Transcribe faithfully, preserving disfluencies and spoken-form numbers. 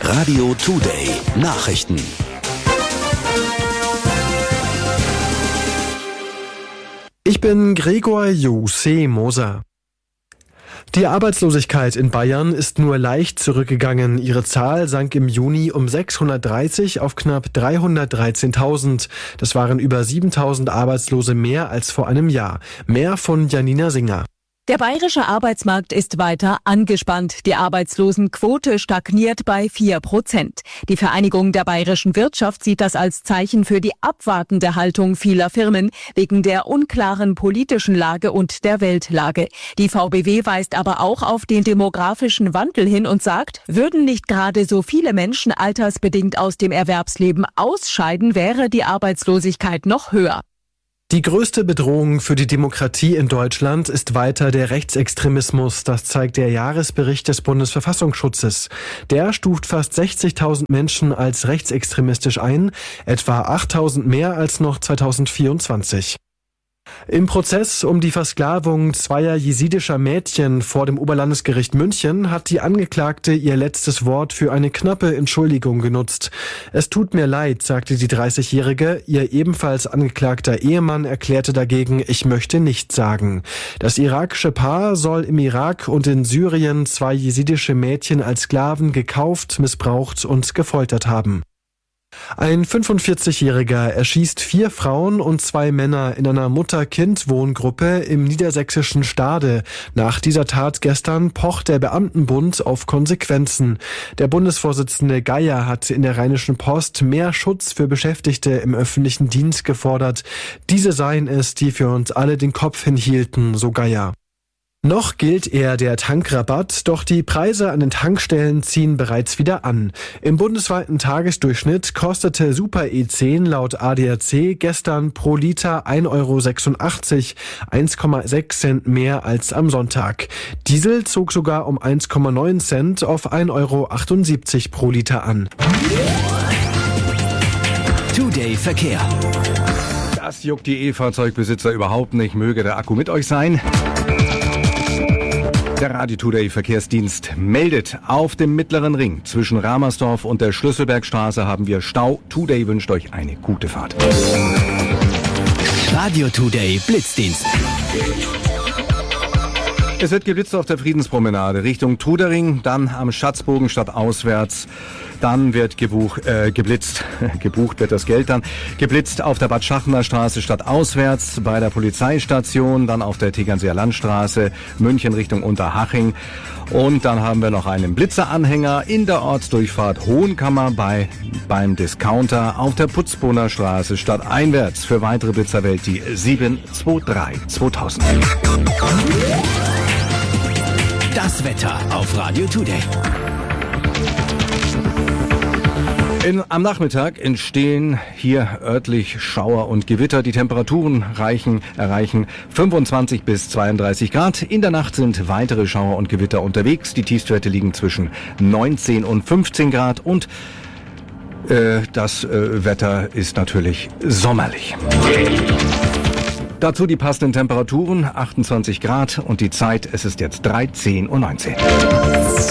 Radio Today Nachrichten. Ich bin Gregor Jose Moser. Die Arbeitslosigkeit in Bayern ist nur leicht zurückgegangen. Ihre Zahl sank im Juni um sechshundertdreißig auf knapp dreihundertdreizehntausend. Das waren über siebentausend Arbeitslose mehr als vor einem Jahr. Mehr von Janina Singer. Der bayerische Arbeitsmarkt ist weiter angespannt. Die Arbeitslosenquote stagniert bei vier Prozent. Die Vereinigung der bayerischen Wirtschaft sieht das als Zeichen für die abwartende Haltung vieler Firmen wegen der unklaren politischen Lage und der Weltlage. Die V B W weist aber auch auf den demografischen Wandel hin und sagt, würden nicht gerade so viele Menschen altersbedingt aus dem Erwerbsleben ausscheiden, wäre die Arbeitslosigkeit noch höher. Die größte Bedrohung für die Demokratie in Deutschland ist weiter der Rechtsextremismus. Das zeigt der Jahresbericht des Bundesverfassungsschutzes. Der stuft fast sechzigtausend Menschen als rechtsextremistisch ein, etwa achttausend mehr als noch zweitausendvierundzwanzig. Im Prozess um die Versklavung zweier jesidischer Mädchen vor dem Oberlandesgericht München hat die Angeklagte ihr letztes Wort für eine knappe Entschuldigung genutzt. Es tut mir leid, sagte die dreißigjährige. Ihr ebenfalls angeklagter Ehemann erklärte dagegen, ich möchte nichts sagen. Das irakische Paar soll im Irak und in Syrien zwei jesidische Mädchen als Sklaven gekauft, missbraucht und gefoltert haben. Ein fünfundvierzigjähriger erschießt vier Frauen und zwei Männer in einer Mutter-Kind-Wohngruppe im niedersächsischen Stade. Nach dieser Tat gestern pocht der Beamtenbund auf Konsequenzen. Der Bundesvorsitzende Geier hat in der Rheinischen Post mehr Schutz für Beschäftigte im öffentlichen Dienst gefordert. Diese seien es, die für uns alle den Kopf hinhielten, so Geier. Noch gilt eher der Tankrabatt, doch die Preise an den Tankstellen ziehen bereits wieder an. Im bundesweiten Tagesdurchschnitt kostete Super E zehn laut A D A C gestern pro Liter ein Euro sechsundachtzig, eins Komma sechs Cent mehr als am Sonntag. Diesel zog sogar um eins Komma neun Cent auf ein Euro achtundsiebzig pro Liter an. Today Verkehr. Das juckt die E-Fahrzeugbesitzer überhaupt nicht, möge der Akku mit euch sein. Der Radio Today Verkehrsdienst meldet, auf dem Mittleren Ring zwischen Ramersdorf und der Schlüsselbergstraße haben wir Stau. Today wünscht euch eine gute Fahrt. Radio Today Blitzdienst. Es wird geblitzt auf der Friedenspromenade Richtung Trudering, dann am Schatzbogen stadtauswärts. Dann wird gebuch, äh, geblitzt, gebucht wird das Geld dann, geblitzt auf der Bad Schachner Straße stadtauswärts, bei der Polizeistation, dann auf der Tegernseer Landstraße, München Richtung Unterhaching. Und dann haben wir noch einen Blitzeranhänger in der Ortsdurchfahrt Hohenkammer bei, beim Discounter auf der Putzbrunner Straße stadteinwärts. Für weitere Blitzer wählt die sieben zwei drei zweitausend. Das Wetter auf Radio Today. In, am Nachmittag entstehen hier örtlich Schauer und Gewitter. Die Temperaturen reichen, erreichen fünfundzwanzig bis zweiunddreißig Grad. In der Nacht sind weitere Schauer und Gewitter unterwegs. Die Tiefstwerte liegen zwischen neunzehn und fünfzehn Grad und äh, das äh, Wetter ist natürlich sommerlich. Dazu die passenden Temperaturen, achtundzwanzig Grad und die Zeit, es ist jetzt dreizehn Uhr neunzehn.